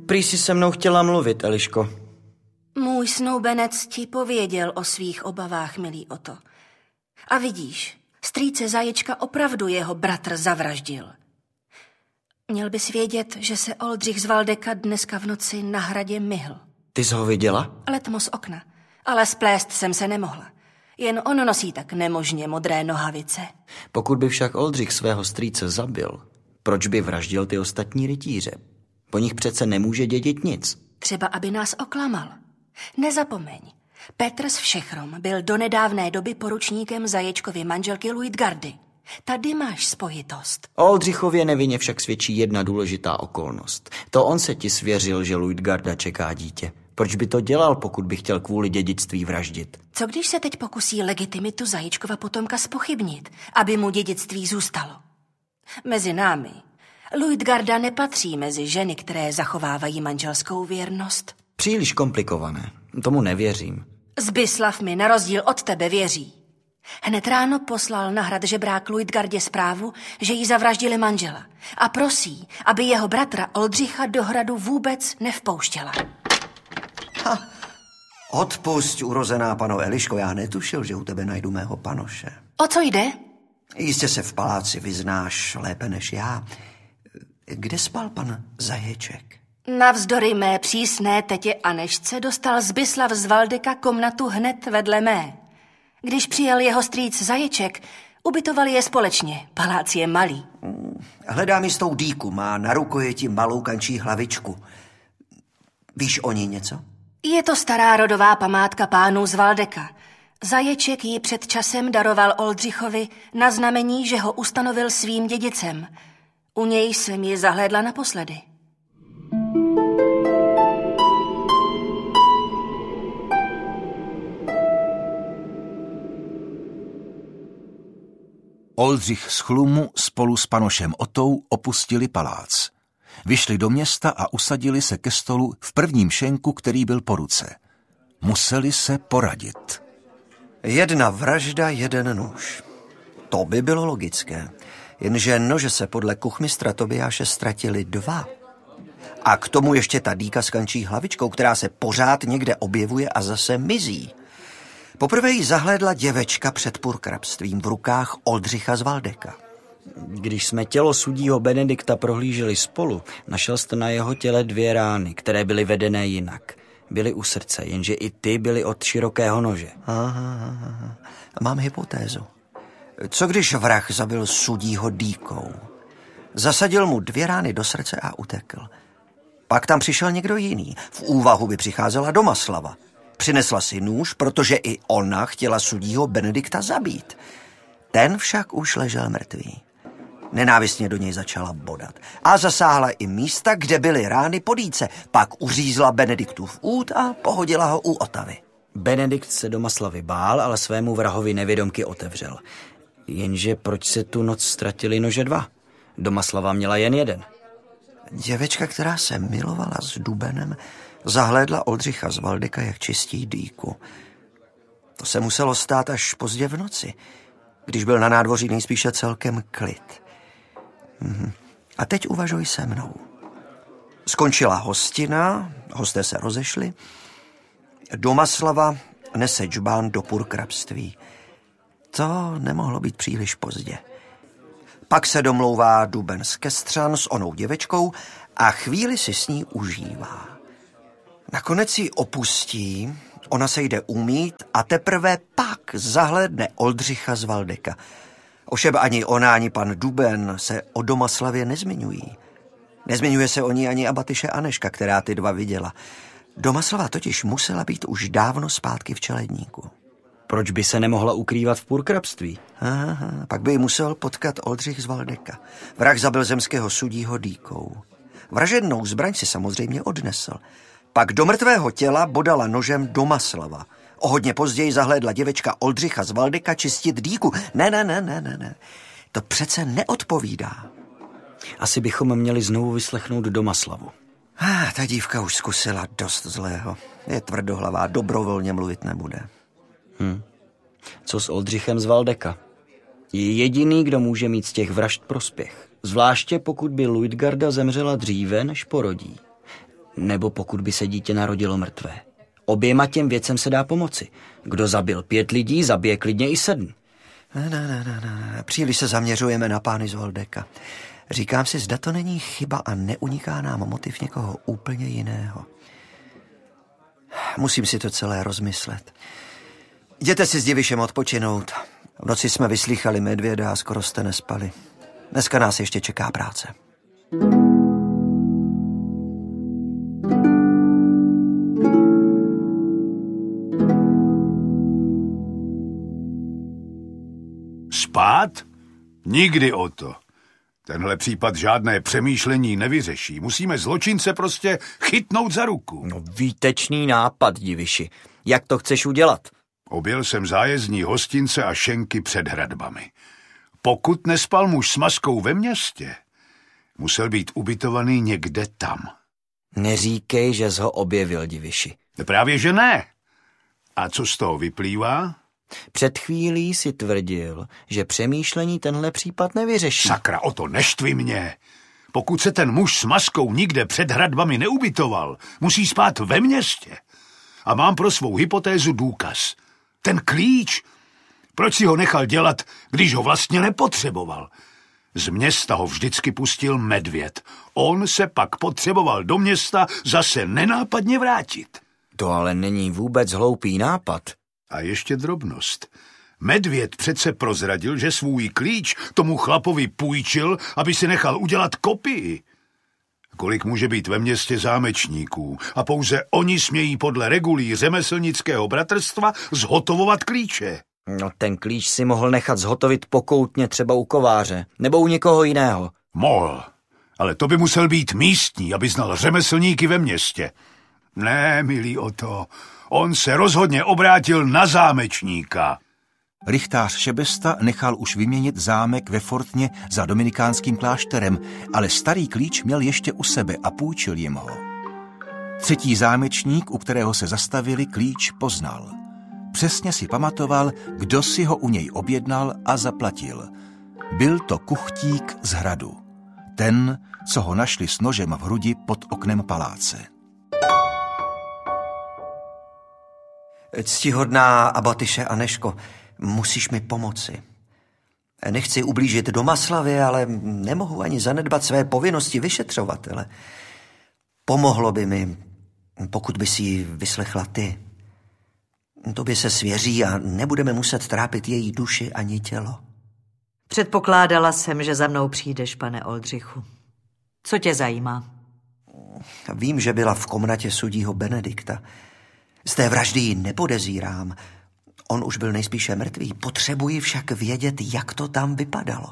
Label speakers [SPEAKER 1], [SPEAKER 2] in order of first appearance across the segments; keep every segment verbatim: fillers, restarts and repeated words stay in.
[SPEAKER 1] Prý si se mnou chtěla mluvit, Eliško.
[SPEAKER 2] Můj snoubenec ti pověděl o svých obavách, milý Oto. A vidíš, strýce Zaječka opravdu jeho bratr zavraždil. Měl bys vědět, že se Oldřich z Valdeka dneska v noci na hradě myhl.
[SPEAKER 1] Ty jsi ho viděla?
[SPEAKER 2] Letmo z okna, ale splést jsem se nemohla. Jen on nosí tak nemožně modré nohavice.
[SPEAKER 1] Pokud by však Oldřich svého strýce zabil, proč by vraždil ty ostatní rytíře? Po nich přece nemůže dědit nic.
[SPEAKER 2] Třeba, aby nás oklamal. Nezapomeň, Petr z Všechrom byl do nedávné doby poručníkem Zaječkovy manželky Luitgardy. Tady máš spojitost.
[SPEAKER 1] O Oldřichově nevině však svědčí jedna důležitá okolnost. To on se ti svěřil, že Luitgarda čeká dítě. Proč by to dělal, pokud by chtěl kvůli dědictví vraždit?
[SPEAKER 2] Co když se teď pokusí legitimitu Zajíčkova potomka zpochybnit, aby mu dědictví zůstalo? Mezi námi, Luitgarda nepatří mezi ženy, které zachovávají manželskou věrnost.
[SPEAKER 1] Příliš komplikované, tomu nevěřím.
[SPEAKER 2] Zbyslav mi na rozdíl od tebe věří. Hned ráno poslal na hrad žebrák Luitgardě zprávu, že jí zavraždili manžela a prosí, aby jeho bratra Oldřicha do hradu vůbec nevpouštěla.
[SPEAKER 3] Ha, odpusť, urozená pano Eliško, já netušil, že u tebe najdu mého panoše.
[SPEAKER 2] O co jde?
[SPEAKER 3] Jistě se v paláci vyznáš lépe než já. Kde spal pan Zaječek?
[SPEAKER 2] Navzdory mé přísné tetě Anešce dostal Zbyslav z Valdeka komnatu hned vedle mé. Když přijel jeho strýc Zaječek, ubytovali je společně. Palác je malý.
[SPEAKER 3] Hledám jistou dýku, má na rukojeti malou kančí hlavičku. Víš o ní něco?
[SPEAKER 2] Je to stará rodová památka pánů z Valdeka. Zaječek ji před časem daroval Oldřichovi na znamení, že ho ustanovil svým dědicem. U něj jsem ji zahlédla naposledy.
[SPEAKER 4] Oldřich z Chlumu spolu s panošem Otou opustili palác. Vyšli do města a usadili se ke stolu v prvním šenku, který byl po ruce. Museli se poradit.
[SPEAKER 3] Jedna vražda, jeden nůž. To by bylo logické. Jenže nože se podle kuchmistra Tobiáše ztratili dva. A k tomu ještě ta dýka s kančí hlavičkou, která se pořád někde objevuje a zase mizí. Poprvé jí zahlédla děvečka před purkrabstvím v rukách Oldřicha z Valdeka.
[SPEAKER 1] Když jsme tělo sudího Benedikta prohlíželi spolu, našel jste na jeho těle dvě rány, které byly vedené jinak. Byly u srdce, jenže i ty byly od širokého nože.
[SPEAKER 3] Aha, aha. Mám hypotézu. Co když vrah zabil sudího dýkou? Zasadil mu dvě rány do srdce a utekl. Pak tam přišel někdo jiný. V úvahu by přicházela Domaslava. Přinesla si nůž, protože i ona chtěla sudího Benedikta zabít. Ten však už ležel mrtvý. Nenávistně do něj začala bodat. A zasáhla i místa, kde byly rány po dýce. Pak uřízla Benediktův út a pohodila ho u Otavy.
[SPEAKER 1] Benedikt se Domaslavy bál, ale svému vrahovi nevědomky otevřel. Jenže proč se tu noc ztratili nože dva? Domaslava měla jen jeden.
[SPEAKER 3] Děvečka, která se milovala s Dubenem, zahlédla Oldřicha z Valdeka, jak čistí dýku. To se muselo stát až pozdě v noci, když byl na nádvoří nejspíše celkem klid. Mhm. A teď uvažuj se mnou. Skončila hostina, hosté se rozešli. Domaslava nese džbán do purkrabství. To nemohlo být příliš pozdě. Pak se domlouvá Duben z Kestřan s onou děvečkou a chvíli si s ní užívá. Nakonec ji opustí, ona se jde umýt a teprve pak zahlédne Oldřicha z Valdeka. Ovšem ani ona, ani pan Duben se o Domaslavě nezmiňují. Nezmiňuje se o ní ani abatyše Aneška, která ty dva viděla. Domaslava totiž musela být už dávno zpátky v Čeledníku.
[SPEAKER 1] Proč by se nemohla ukrývat v purkrabství?
[SPEAKER 3] Aha, pak by ji musel potkat Oldřich z Valdeka. Vrah zabil zemského sudího dýkou. Vražednou zbraň si samozřejmě odnesl. Pak do mrtvého těla bodala nožem Domaslava. O hodně později zahlédla děvečka Oldřicha z Valdeka čistit dýku. Ne, ne, ne, ne, ne, ne. To přece neodpovídá.
[SPEAKER 1] Asi bychom měli znovu vyslechnout Domaslavu.
[SPEAKER 3] Ah, ta dívka už zkusila dost zlého. Je tvrdohlavá, dobrovolně mluvit nebude.
[SPEAKER 1] Hm. Co s Oldřichem z Valdeka? Je jediný, kdo může mít z těch vražd prospěch. Zvláště pokud by Luitgarda zemřela dříve, než porodí. Nebo pokud by se dítě narodilo mrtvé. Oběma těm věcem se dá pomoci. Kdo zabil pět lidí, zabije klidně i sedm.
[SPEAKER 3] Ne, ne, ne, ne, ne. Příliš se zaměřujeme na pány z Waldecka. Říkám si, zda to není chyba a neuniká nám motiv někoho úplně jiného. Musím si to celé rozmyslet. Jděte si s Divišem odpočinout. V noci jsme vyslýchali medvěda a skoro jste nespali. Dneska nás ještě čeká práce.
[SPEAKER 5] Spát? Nikdy o to. Tenhle případ žádné přemýšlení nevyřeší. Musíme zločince prostě chytnout za ruku.
[SPEAKER 1] No, výtečný nápad, Diviši. Jak to chceš udělat?
[SPEAKER 5] Objel jsem zájezdní hostince a šenky před hradbami. Pokud nespal muž s maskou ve městě, musel být ubytovaný někde tam.
[SPEAKER 1] Neříkej, že jsi ho objevil, Diviši.
[SPEAKER 5] Právě že ne. A co z toho vyplývá?
[SPEAKER 1] Před chvílí si tvrdil, že přemýšlení tenhle případ nevyřeší.
[SPEAKER 5] Sakra, o to neštvi mě. Pokud se ten muž s maskou nikde před hradbami neubytoval, musí spát ve městě. A mám pro svou hypotézu důkaz. Ten klíč. Proč si ho nechal dělat, když ho vlastně nepotřeboval? Z města ho vždycky pustil medvěd. On se pak potřeboval do města zase nenápadně vrátit.
[SPEAKER 1] To ale není vůbec hloupý nápad.
[SPEAKER 5] A ještě drobnost. Medvěd přece prozradil, že svůj klíč tomu chlapovi půjčil, aby si nechal udělat kopii. Kolik může být ve městě zámečníků a pouze oni smějí podle regulí řemeslnického bratrstva zhotovovat klíče.
[SPEAKER 1] No, ten klíč si mohl nechat zhotovit pokoutně třeba u kováře nebo u někoho jiného.
[SPEAKER 5] Mohl, ale to by musel být místní, aby znal řemeslníky ve městě. Ne, milý Oto, on se rozhodně obrátil na zámečníka.
[SPEAKER 4] Rychtář Šebesta nechal už vyměnit zámek ve Fortně za dominikánským klášterem, ale starý klíč měl ještě u sebe a půjčil jim ho. Třetí zámečník, u kterého se zastavili, klíč poznal. Přesně si pamatoval, kdo si ho u něj objednal a zaplatil. Byl to kuchtík z hradu. Ten, co ho našli s nožem v hrudi pod oknem paláce.
[SPEAKER 3] Ctihodná abatyše Aneško, musíš mi pomoci. Nechci ublížit Domaslavě, ale nemohu ani zanedbat své povinnosti vyšetřovatele. Pomohlo by mi, pokud by si ji vyslechla ty. Tobě se svěří a nebudeme muset trápit její duši ani tělo.
[SPEAKER 6] Předpokládala jsem, že za mnou přijdeš, pane Oldřichu. Co tě zajímá?
[SPEAKER 3] Vím, že byla v komnatě sudího Benedikta. Z té vraždy ji nepodezírám. On už byl nejspíše mrtvý. Potřebuji však vědět, jak to tam vypadalo.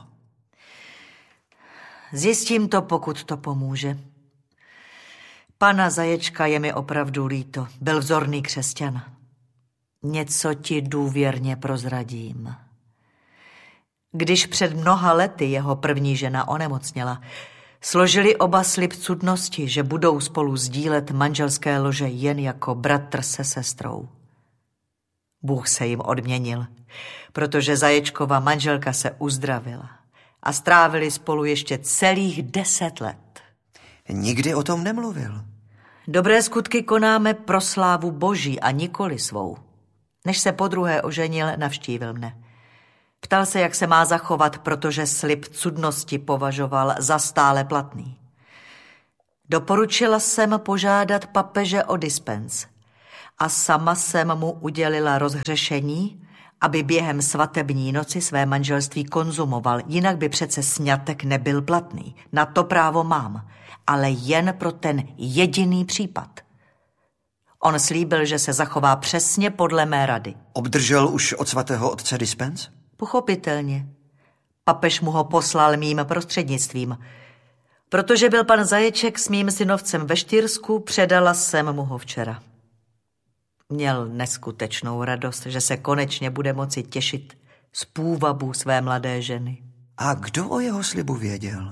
[SPEAKER 6] Zjistím to, pokud to pomůže. Pana Zaječka je mi opravdu líto. Byl vzorný křesťan. Něco ti důvěrně prozradím. Když před mnoha lety jeho první žena onemocněla, složili oba slib cudnosti, že budou spolu sdílet manželské lože jen jako bratr se sestrou. Bůh se jim odměnil, protože Zaječkova manželka se uzdravila a strávili spolu ještě celých deset let.
[SPEAKER 3] Nikdy o tom nemluvil.
[SPEAKER 6] Dobré skutky konáme pro slávu Boží a nikoli svou. Než se podruhé oženil, navštívil mne. Ptal se, jak se má zachovat, protože slib cudnosti považoval za stále platný. Doporučila jsem požádat papeže o dispens a sama jsem mu udělila rozhřešení, aby během svatební noci své manželství konzumoval, jinak by přece sňatek nebyl platný. Na to právo mám, ale jen pro ten jediný případ. On slíbil, že se zachová přesně podle mé rady.
[SPEAKER 3] Obdržel už od svatého otce dispens?
[SPEAKER 6] Pochopitelně. Papež mu ho poslal mým prostřednictvím. Protože byl pan Zaječek s mým synovcem ve Štýrsku, předala jsem mu ho včera. Měl neskutečnou radost, že se konečně bude moci těšit z půvabu své mladé ženy.
[SPEAKER 3] A kdo o jeho slibu věděl?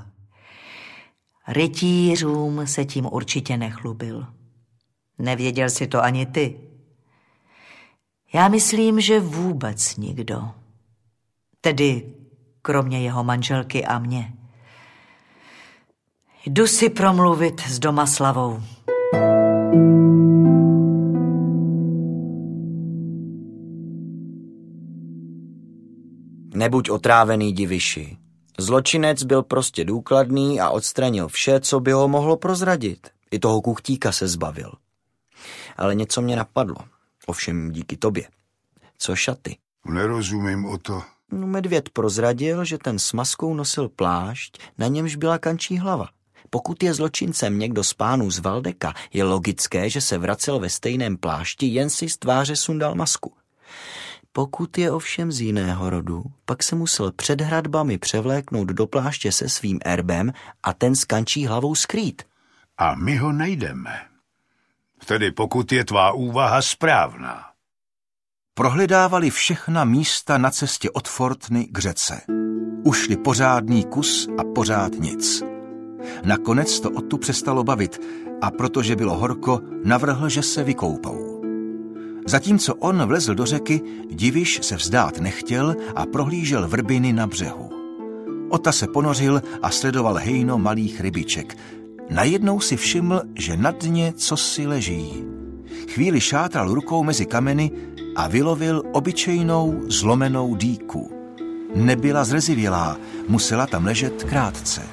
[SPEAKER 6] Rytířům se tím určitě nechlubil. Nevěděl si to ani ty. Já myslím, že vůbec nikdo. Tedy kromě jeho manželky a mě. Jdu si promluvit s Domaslavou.
[SPEAKER 1] Nebuď otrávený, Diviši. Zločinec byl prostě důkladný a odstranil vše, co by ho mohlo prozradit. I toho kuchtíka se zbavil. Ale něco mě napadlo. Ovšem díky tobě. Co šaty?
[SPEAKER 5] Nerozumím o to.
[SPEAKER 1] No, medvěd prozradil, že ten s maskou nosil plášť, na němž byla kančí hlava. Pokud je zločincem někdo z pánů z Valdeka, je logické, že se vracel ve stejném plášti, jen si z tváře sundal masku. Pokud je ovšem z jiného rodu, pak se musel před hradbami převléknout do pláště se svým erbem a ten s kančí hlavou skrýt.
[SPEAKER 5] A my ho najdeme. Tedy pokud je tvá úvaha správná.
[SPEAKER 4] Prohledávali všechna místa na cestě od Fortny k řece. Ušli pořádný kus a pořád nic. Nakonec to Otu přestalo bavit a protože bylo horko, navrhl, že se vykoupou. Zatímco on vlezl do řeky, Diviš se vzdát nechtěl a prohlížel vrbiny na břehu. Ota se ponořil a sledoval hejno malých rybiček. Najednou si všiml, že na dně cosi leží. Chvíli šátral rukou mezi kameny a vylovil obyčejnou zlomenou dýku. Nebyla zrezivělá, musela tam ležet krátce.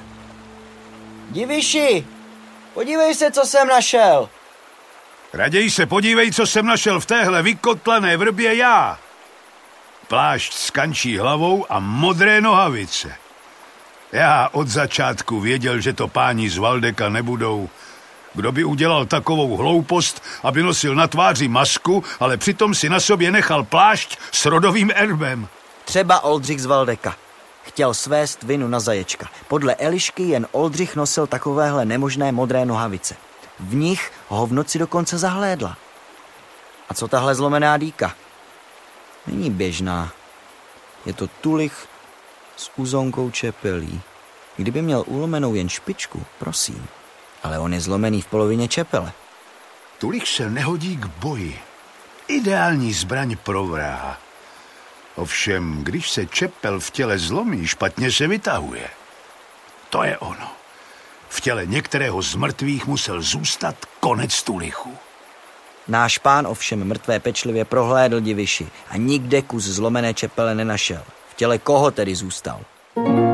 [SPEAKER 1] Diviši, podívej se, co jsem našel.
[SPEAKER 5] Raději se podívej, co jsem našel v téhle vykotlané vrbě já. Plášť s kančí hlavou a modré nohavice. Já od začátku věděl, že to páni z Valdeka nebudou. Kdo by udělal takovou hloupost, aby nosil na tváři masku, ale přitom si na sobě nechal plášť s rodovým erbem?
[SPEAKER 1] Třeba Oldřich z Valdeka. Chtěl svést vinu na Zaječka. Podle Elišky jen Oldřich nosil takovéhle nemožné modré nohavice. V nich ho v noci dokonce zahlédla. A co tahle zlomená dýka? Není běžná. Je to tulich s uzonkou čepelí. Kdyby měl ulomenou jen špičku, prosím. Ale on je zlomený v polovině čepele.
[SPEAKER 5] Tulich se nehodí k boji. Ideální zbraň pro vraha. Ovšem, když se čepel v těle zlomí, špatně se vytahuje. To je ono. V těle některého z mrtvých musel zůstat konec tulichu.
[SPEAKER 1] Náš pán ovšem mrtvé pečlivě prohlédl Diviši a nikde kus zlomené čepele nenašel. V těle koho tedy zůstal?